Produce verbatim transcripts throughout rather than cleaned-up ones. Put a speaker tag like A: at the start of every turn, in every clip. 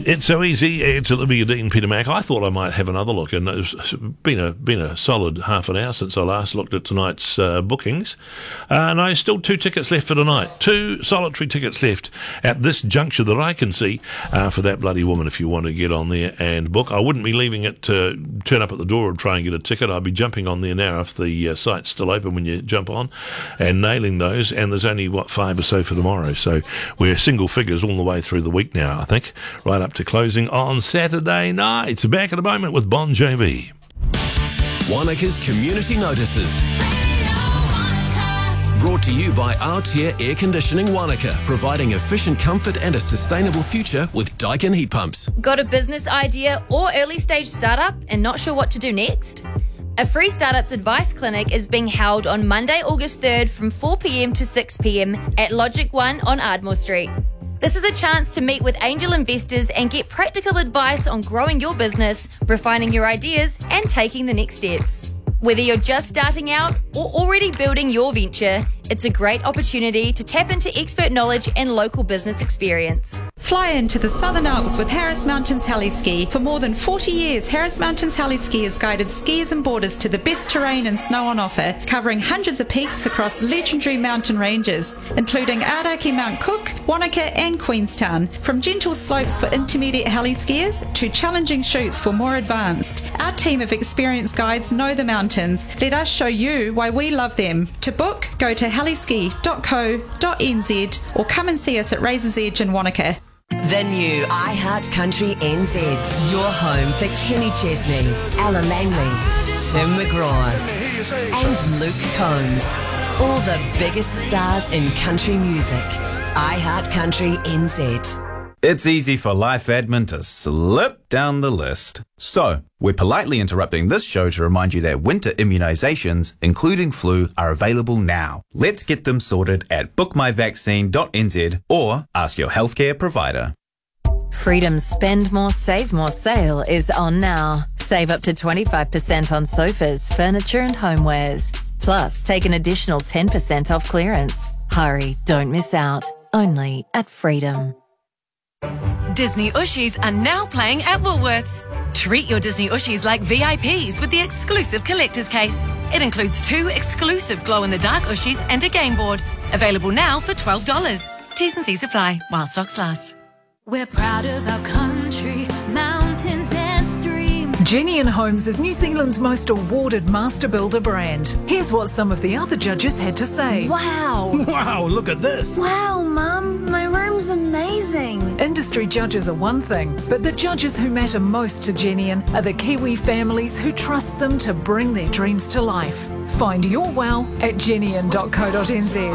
A: It's so easy. It's Olivia Dean, Peter Mac. I thought I might have another look, and it's been a been a solid half an hour since I last looked at tonight's uh, bookings, uh, and I still two tickets left for tonight. Two solitary tickets left at this juncture that I can see uh, for That Bloody Woman. If you want to get on there and book, I wouldn't be leaving it to turn up at the door and try and get a ticket. I'd be jumping on there now if the uh, site's still open when you jump on, and nailing those. And there's only what five or so for tomorrow, so we're single figures all the way through the week now. I think right up to closing on Saturday night. Back in a moment with Bon Jovi.
B: Wanaka's Community Notices. Brought to you by Aotea Air Conditioning Wanaka, providing efficient comfort and a sustainable future with Daikin heat pumps.
C: Got a business idea or early stage startup and not sure what to do next? A free startups advice clinic is being held on Monday, August third from four p.m. to six p.m. at Logic One on Ardmore Street. This is a chance to meet with angel investors and get practical advice on growing your business, refining your ideas, and taking the next steps. Whether you're just starting out or already building your venture, it's a great opportunity to tap into expert knowledge and local business experience.
D: Fly into the Southern Alps with Harris Mountains Heli-Ski. For more than forty years, Harris Mountains Heli-Ski has guided skiers and boarders to the best terrain and snow on offer, covering hundreds of peaks across legendary mountain ranges, including Aoraki Mount Cook, Wanaka and Queenstown. From gentle slopes for intermediate heli-skiers to challenging chutes for more advanced, our team of experienced guides know the mountains. Let us show you why we love them. To book, go to heliski dot co dot n z or come and see us at Razor's Edge in Wanaka.
E: The new iHeart Country N Z, your home for Kenny Chesney, Ella Langley, Tim McGraw and Luke Combs. All the biggest stars in country music. iHeart Country N Z.
F: It's easy for life admin to slip down the list. So, we're politely interrupting this show to remind you that winter immunisations, including flu, are available now. Let's get them sorted at book my vaccine dot n z or ask your healthcare provider.
G: Freedom's Spend More, Save More sale is on now. Save up to twenty-five percent on sofas, furniture and homewares. Plus, take an additional ten percent off clearance. Hurry, don't miss out. Only at Freedom.
H: Disney Ushies are now playing at Woolworths. Treat your Disney Ushies like V I Ps with the exclusive collector's case. It includes two exclusive glow-in-the-dark Ushies and a game board. Available now for twelve dollars. T's and C's apply while stocks last.
I: We're proud of our country, mountains and streams.
J: Genian Homes is New Zealand's most awarded master builder brand. Here's what some of the other judges had to say.
K: Wow!
L: Wow, look at this!
K: Wow, Mum, my room's amazing.
J: Industry judges are one thing, but the judges who matter most to Genian are the Kiwi families who trust them to bring their dreams to life. Find your wow at genian dot co dot n z.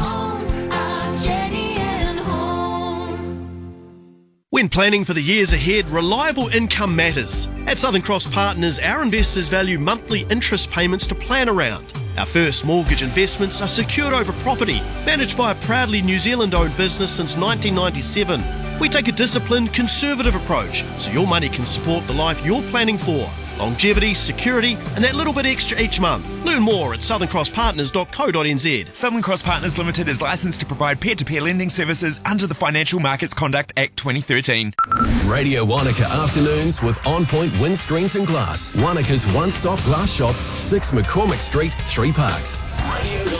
M: When planning for the years ahead, reliable income matters. At Southern Cross Partners, our investors value monthly interest payments to plan around. Our first mortgage investments are secured over property, managed by a proudly New Zealand-owned business since nineteen ninety-seven. We take a disciplined, conservative approach, so your money can support the life you're planning for. Longevity, security, and that little bit extra each month. Learn more at southern cross partners dot co dot n z.
N: Southern Cross Partners Limited is licensed to provide peer-to-peer lending services under the Financial Markets Conduct Act twenty thirteen.
B: Radio Wanaka Afternoons with On Point Windscreens and Glass. Wanaka's one-stop glass shop, six McCormick Street, Three Parks. Radio